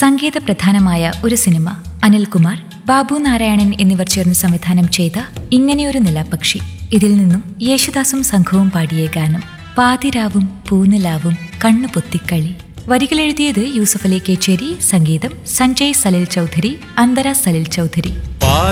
സംഗീത പ്രധാനമായ ഒരു സിനിമ. അനിൽകുമാർ, ബാബു നാരായണൻ എന്നിവർ ചേർന്ന് സംവിധാനം ചെയ്ത ഇങ്ങനെയൊരു നിലാപക്ഷി. ഇതിൽ നിന്നും യേശുദാസും സംഘവും പാടിയ ഗാനം പാതിരാവും പൂനിലാവും കണ്ണു പൊത്തിക്കളി. വരികൾ എഴുതിയത് യൂസഫ് അലി കേച്ചേരി, സംഗീതം സഞ്ജയ് സലിൽ ചൗധരി, അന്തര സലിൽ ചൗധരി.